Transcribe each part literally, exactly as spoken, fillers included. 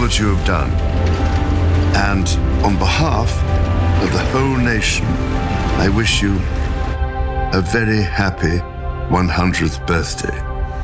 that you have done. And on behalf of the whole nation, I wish you a very happy one hundredth birthday.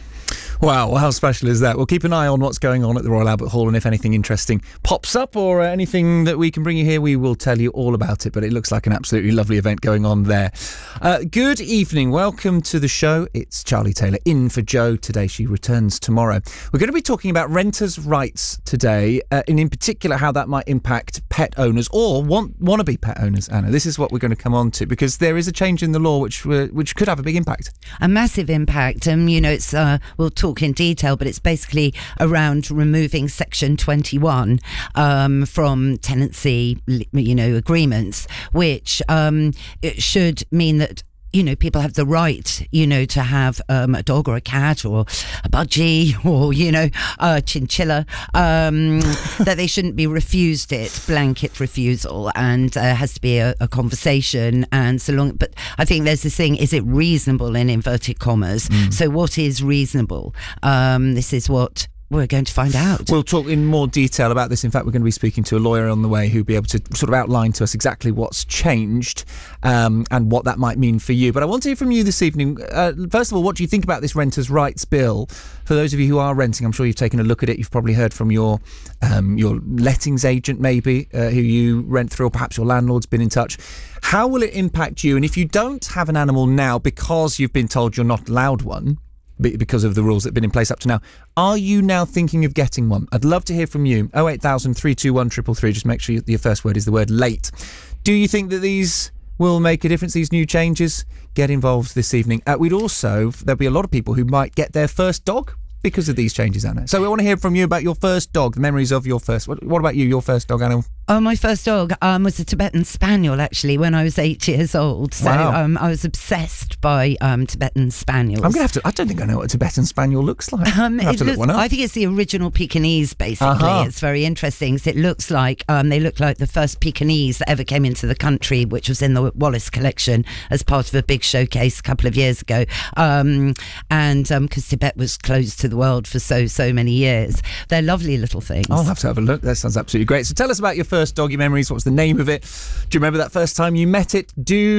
Wow, well, how special is that? We'll keep an eye on what's going on at the Royal Albert Hall, and if anything interesting pops up or uh, anything that we can bring you here, we will tell you all about it. But it looks like an absolutely lovely event going on there. Uh, good evening. Welcome to the show. It's Charlie Taylor in for Jo today. She returns tomorrow. We're going to be talking about renters' rights today, uh, and in particular how that might impact pet owners or want wannabe pet owners, Anna. This is what we're going to come on to, because there is a change in the law which uh, which could have a big impact. A massive impact. Um, you know, it's uh, we'll talk in detail, but it's basically around removing Section twenty-one um, from tenancy, you know, agreements, which um, it should mean that, you know, people have the right, you know, to have um, a dog or a cat or a budgie or, you know, a chinchilla, um, that they shouldn't be refused it, blanket refusal, and uh, has to be a, a conversation. And so long, but I think there's this thing, is it reasonable in inverted commas? Mm. So what is reasonable? Um, this is what we're going to find out. We'll talk in more detail about this. In fact, we're going to be speaking to a lawyer on the way who'll be able to sort of outline to us exactly what's changed um, and what that might mean for you. But I want to hear from you this evening. Uh, first of all, what do you think about this Renters' Rights Bill? For those of you who are renting, I'm sure you've taken a look at it. You've probably heard from your um, your lettings agent, maybe, uh, who you rent through, or perhaps your landlord's been in touch. How will it impact you? And if you don't have an animal now because you've been told you're not allowed one, because of the rules that have been in place up to now, are you now thinking of getting one? I'd love to hear from you. oh eight thousand, three two one, three three three. Just make sure your first word is the word late. Do you think that these will make a difference, these new changes? Get involved this evening. Uh, we'd also, there'll be a lot of people who might get their first dog because of these changes, Anna. So we want to hear from you about your first dog, the memories of your first. What, what about you, your first dog, Anna? Oh, my first dog um, was a Tibetan Spaniel, actually, when I was eight years old. So Wow. um, I was obsessed by um, Tibetan Spaniels. I'm going to have to, I don't think I know what a Tibetan Spaniel looks like. Um, I'll have it to look looks- one up. I think it's the original Pekingese, basically. Uh-huh. It's very interesting. So it looks like, um, they look like the first Pekingese that ever came into the country, which was in the Wallace collection as part of a big showcase a couple of years ago. Um, and because um, Tibet was closed to the world for so, so many years. They're lovely little things. I'll have to have a look. That sounds absolutely great. So tell us about your first doggy memories. What was the name of it? Do you remember that first time you met it? Do